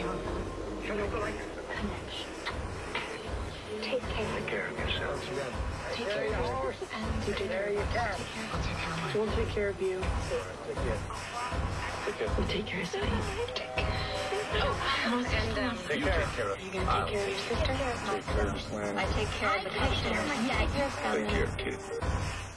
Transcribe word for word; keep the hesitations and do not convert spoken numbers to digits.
connection. Take care. Take care of yourselves. Take care of yourself. And you take care of your cat. We'll take care of you. Take care. Take care. We'll take care of Saeed. Take care. Oh, and um, Take care. Are you gonna take care of your sister? Take care of Slam. I take care of the patient. Take care, kid.